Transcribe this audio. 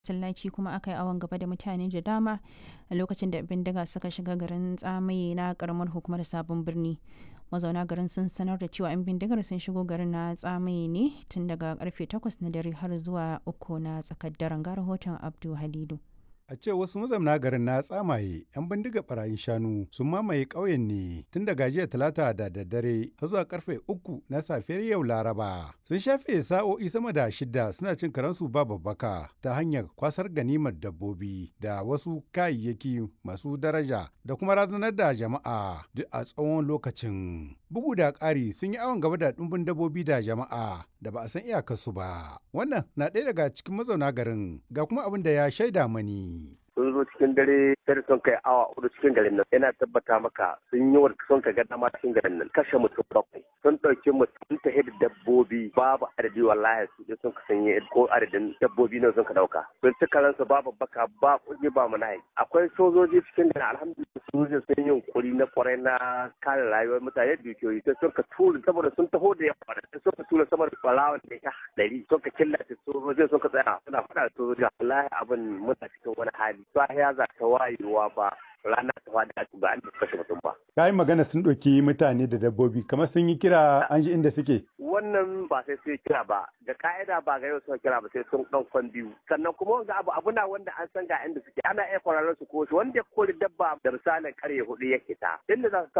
masallaci kuma aka yi awon gaba da mutane da dama a lokacin da bindiga suka shiga garin Tsamaye na karamar hukumar Sabon Birni. Mazauna garin sun sanar da cewa 'yan bindigar sun shigo garin na Tsamaye ne tun daga karfe 8 na dare har zuwa 3 na tsakar daren, ga rahoton Abdu Halidu. A ce wasu mazauna garin na Tsamaye 'yan bindiga barayin shanu sun mamaye ƙauyen ne tun daga jiya Talata da daddare har zuwa karfe 3 na safiyar yau Laraba. Sun shafe sa'o'i sama da 6 suna cin karansu ba babbaka ta hanyar kwasar ganimar dabbobi da wasu kayayyaki masu daraja da kuma razanar da jama'a duk a tsawon lokacin. Bugu da ƙari sun yi awon gaba da ɗumbin dabbobi da jama'a da ba a san iyakarsu ba. Wannan na ɗaya daga cikin mazauna garin, ga kuma abin da ya shaida mani. Sun zo cikin dare sai sun kai awa 4 cikin garin nan, yana tabbata maka sun yi wa sun ka ga dama cikin garin nan, kashe mutum 7 sun ɗauki mutum ta da dabbobi babu adadi, wallahi su je sun ka sanye ko adadin dabbobi ne sun ka ɗauka. Sun ci karansu babu baka ba kuɗi ba manayi. Akwai sojoji cikin garin, alhamdulillah sojoji sun yi yunkuri na kwarai na kare rayuwar mutane da dukiyoyi, sai sun ka tura saboda sun taho da yawa, sai sun ka tura sama da ɓarawan da ya 100 sun ka killace sojojin sun ka tsaya suna faɗa da sojoji. Wallahi abin muna cikin wani hali. Sahiya za ta wayewa ba rana ta fada ba an kashe mutum ba. Ka yi magana sun ɗauki mutane da dabbobi kamar sun yi kira an ji inda suke. Wannan ba sai sun kira ba, da ka'ida ba ga yau sun kira ba sai sun ɗan biyu. Sannan kuma wanga abu na wanda an san ga inda suke, ana iya kwararren su ko wanda ya kori dabba da misalin karye 4 ya kita. Inda za su